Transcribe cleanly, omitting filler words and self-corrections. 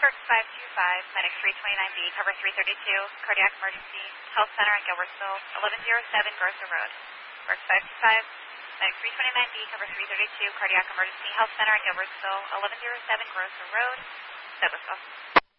Berks 525, Medic 329B, cover 332, cardiac emergency, health center in Gilbertsville, 1107 Grocer Road. Berks 525, Medic 329B, cover 332, cardiac emergency, health center in Gilbertsville, 1107 Grocer Road, Douglasville.